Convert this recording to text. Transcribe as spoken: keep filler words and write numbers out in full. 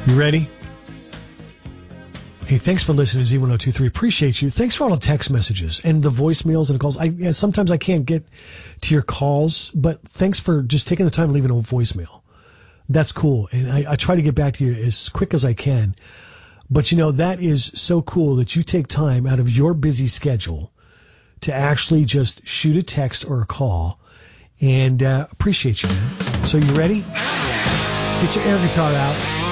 You ready? Hey, thanks for listening to Z ten twenty-three. Appreciate you. Thanks for all the text messages and the voicemails and the calls. I yeah, sometimes I can't get to your calls, but thanks for just taking the time and leaving a voicemail. That's cool. And I, I try to get back to you as quick as I can. But you know, that is so cool that you take time out of your busy schedule to actually just shoot a text or a call. And uh, appreciate you, man. So you ready? Get your air guitar out.